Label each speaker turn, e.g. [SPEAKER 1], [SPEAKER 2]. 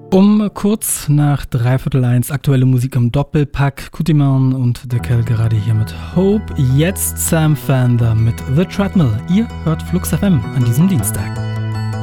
[SPEAKER 1] Um kurz nach 1:15 aktuelle Musik im Doppelpack. Kutiman und Deckel gerade hier mit Hope. Jetzt Sam Fender mit The Treadmill. Ihr hört Flux FM an diesem Dienstag.